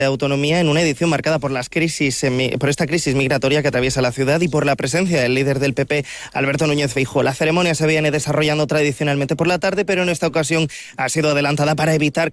de Autonomía en una edición marcada por esta crisis migratoria que atraviesa la ciudad y por la presencia del líder del PP, Alberto Núñez Feijóo. La ceremonia se viene desarrollando tradicionalmente por la tarde, pero en esta ocasión ha sido adelantada para evitar